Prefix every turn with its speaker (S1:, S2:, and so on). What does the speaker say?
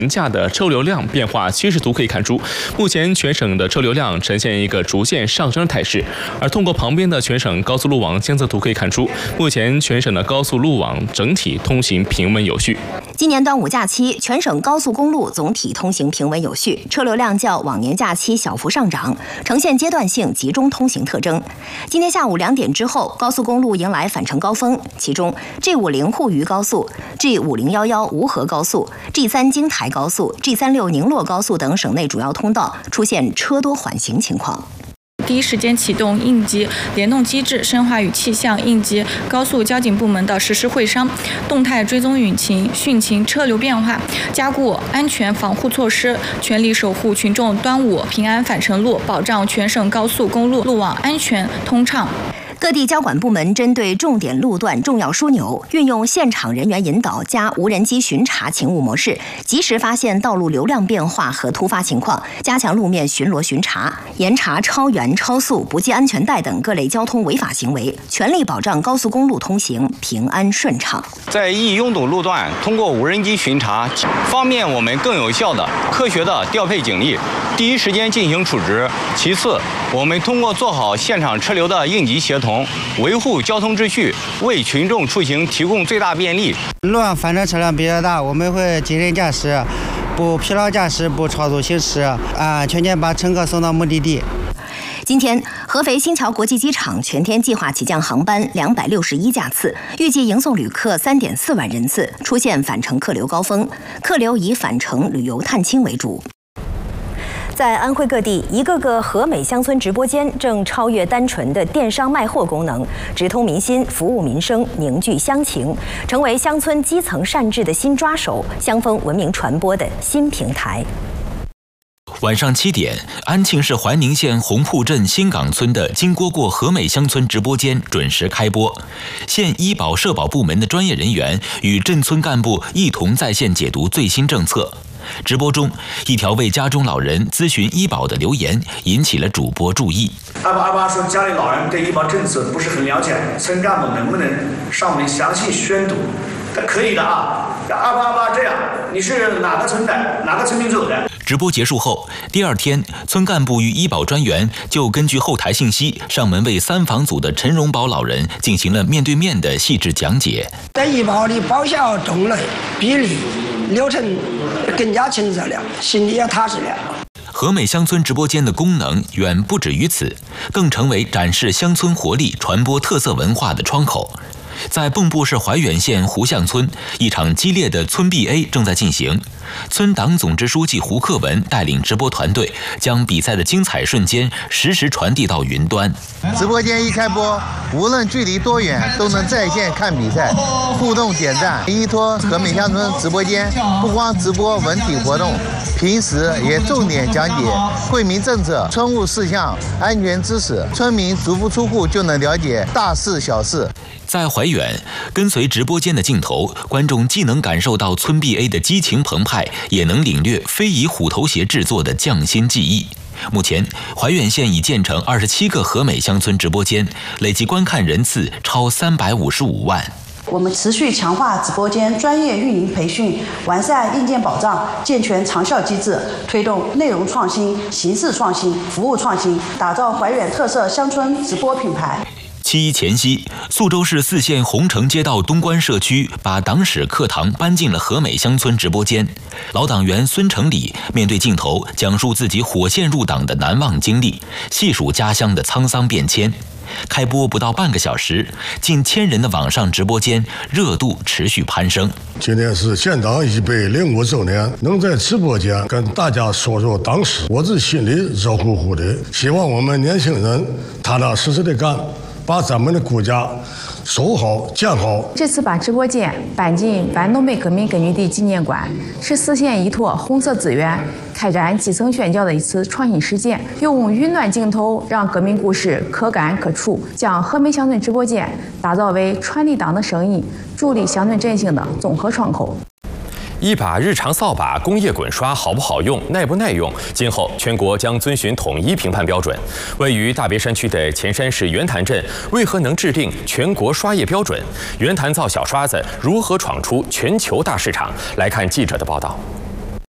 S1: 价的车流量变化趋势图可以看出，目前全省的车流量呈现一个逐渐上升的态势。而通过旁边的全省高速路网监测图可以看出，目前全省的高速路网整体通行平稳有序。
S2: 今年端午假期，全省高速公路总体通行平稳有序，车流量较往年假期小幅上涨，呈现阶段性集中通行特征。今天下午2点之后，高速公路迎来返程高峰，其中 G50 沪渝高速、G5011吴河高速、G3京台高速、G36宁洛高速等省内主要通道出现车多缓行情况。
S3: 第一时间启动应急联动机制，深化与气象、应急、高速交警部门的实时会商，动态追踪舆情、汛情、车流变化，加固安全防护措施，全力守护群众端午平安返程路，保障全省高速公路路网安全通畅。
S2: 各地交管部门针对重点路段重要枢纽，运用现场人员引导加无人机巡查勤务模式，及时发现道路流量变化和突发情况，加强路面巡逻巡查，严查超员、超速、不系安全带等各类交通违法行为，全力保障高速公路通行平安顺畅。
S4: 在易拥堵路段，通过无人机巡查，方便我们更有效的、科学的调配警力，第一时间进行处置。其次，我们通过做好现场车流的应急协同，维护交通秩序，为群众出行提供最大便利。
S5: 路上反正车辆比较大，我们会谨慎驾驶，不疲劳驾驶，不超速行驶，全天把乘客送到目的地。
S2: 今天，合肥新桥国际机场全天计划起降航班261架次，预计迎送旅客3.4万人次，出现返程客流高峰，客流以返程旅游探亲为主。在安徽各地，一个个和美乡村直播间正超越单纯的电商卖货功能，直通民心，服务民生，凝聚乡情，成为乡村基层善治的新抓手，乡风文明传播的新平台。
S6: 晚上7点，安庆市怀宁县红铺镇新港村的金蝈蝈和美乡村直播间准时开播，县医保社保部门的专业人员与镇村干部一同在线解读最新政策。直播中，一条为家中老人咨询医保的留言引起了主播注意。
S7: 28说家里老人对医保政策不是很了解，村干部能不能上门详细宣读？可以的啊。28这样，你是哪个村的？哪个村民走的？
S6: 直播结束后，第二天，村干部与医保专员就根据后台信息上门为3房组的陈荣宝老人进行了面对面的细致讲解。
S8: 在医保的报销种类、比例、流程更加清澈了，心里也踏实了。
S6: 和美乡村直播间的功能远不止于此，更成为展示乡村活力、传播特色文化的窗口。在蚌埠市怀远县湖巷村，一场激烈的村 BA 正在进行。村党总支书记胡克文带领直播团队，将比赛的精彩瞬间实时传递到云端。
S9: 直播间一开播，无论距离多远，都能在线看比赛，互动点赞。依托和美乡村直播间，不光直播文体活动，平时也重点讲解惠民政策、村务事项、安全知识，村民足不出户就能了解大事小事。
S6: 在怀远，跟随直播间的镜头，观众既能感受到村 BA 的激情澎湃，也能领略非遗虎头鞋制作的匠心技艺。目前，怀远县已建成27个和美乡村直播间，累计观看人次超355万。
S10: 我们持续强化直播间专业运营培训，完善硬件保障，健全长效机制，推动内容创新、形式创新、服务创新，打造怀远特色乡村直播品牌。
S6: 7一前夕，宿州市泗县洪城街道东关社区把党史课堂搬进了和美乡村直播间。老党员孙成礼面对镜头，讲述自己火线入党的难忘经历，细数家乡的沧桑变迁。开播不到半个小时，近1000人的网上直播间热度持续攀升。
S11: 今天是建党105周年，能在直播间跟大家说说党史，我是心里热乎乎的。希望我们年轻人踏踏实实的干，把咱们的国家守好建好。
S12: 这次把直播间搬进皖东北革命根据地纪念馆，是泗县依托红色资源开展基层宣教的一次创新实践，用云端镜头让革命故事可感可触，将和美乡村直播间打造为传递党的声音、助力乡村振兴的综合窗口。
S13: 一把日常扫把、工业滚刷好不好用、耐不耐用？今后全国将遵循统一评判标准。位于大别山区的前山市圆潭镇，为何能制定全国刷业标准？圆潭造小刷子如何闯出全球大市场？来看记者的报道。